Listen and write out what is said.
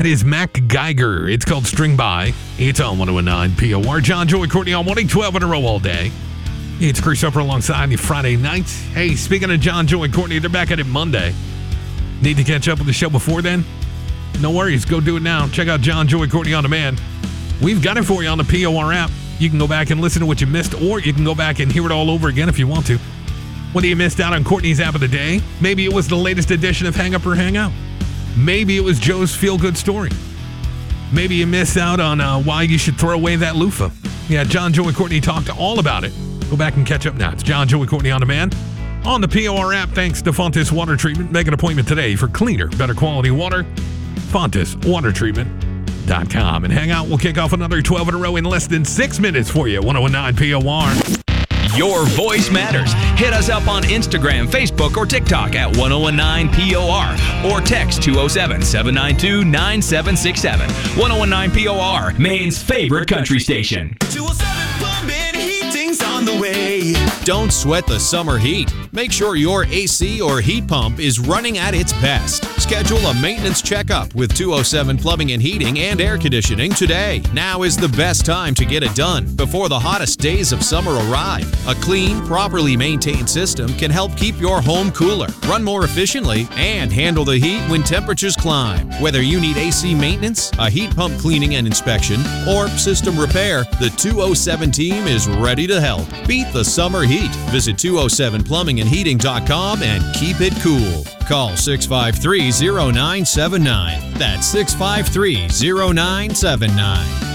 That is Mac Geiger. It's called String By. It's on 101.9 POR. John, Joey, Courtney on morning, 12 in a row all day. It's Chris Upper alongside you Friday night. Hey, speaking of John, Joey, Courtney, they're back at it Monday. Need to catch up with the show before then? No worries. Go do it now. Check out John, Joey, Courtney on demand. We've got it for you on the POR app. You can go back and listen to what you missed, or you can go back and hear it all over again if you want to. Whether you missed out on Courtney's app of the day, maybe it was the latest edition of Hang Up or Hang Out. Maybe it was Joe's feel-good story. Maybe you missed out on why you should throw away that loofah. Yeah, John, Joey, Courtney talked all about it. Go back and catch up now. It's John, Joey, Courtney on demand. On the POR app, thanks to Fontis Water Treatment. Make an appointment today for cleaner, better quality water. FontisWaterTreatment.com. And Hang Out will kick off another 12 in a row in less than 6 minutes for you. 101.9 POR. Your voice matters. Hit us up on Instagram, Facebook, or TikTok at 1019 POR or text 207-792-9767. 1019 POR, Maine's favorite country station. 207 Plumbing, heating's on the way. Don't sweat the summer heat. Make sure your AC or heat pump is running at its best. Schedule a maintenance checkup with 207 Plumbing and Heating and Air Conditioning today. Now is the best time to get it done before the hottest days of summer arrive. A clean, properly maintained system can help keep your home cooler, run more efficiently, and handle the heat when temperatures climb. Whether you need AC maintenance, a heat pump cleaning and inspection, or system repair, the 207 team is ready to help. Beat the summer heat. Visit 207plumbingandheating.com and keep it cool. Call 653-0979. That's 653-0979.